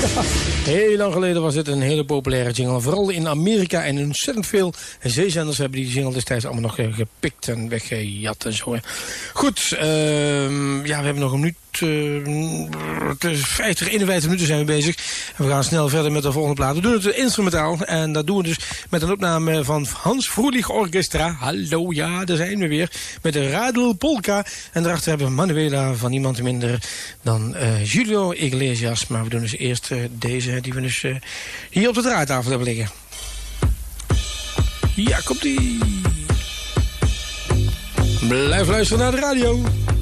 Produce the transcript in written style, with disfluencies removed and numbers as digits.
Heel lang geleden was dit een hele populaire jingle. Vooral in Amerika en ontzettend veel zeezenders hebben die jingle destijds allemaal nog gepikt en weggejat en zo. Hè. Goed, we hebben nog een minuut. 51 minuten zijn we bezig. En we gaan snel verder met de volgende plaat. We doen het instrumentaal. En dat doen we dus met een opname van Hans Vrolijk Orchestra. Hallo, ja, daar zijn we weer. Met de Radel Polka. En daarachter hebben we Manuela van niemand minder dan Julio Iglesias. Maar we doen dus eerst deze die we dus hier op de draaitafel hebben liggen. Ja, komt-ie. Blijf luisteren naar de radio.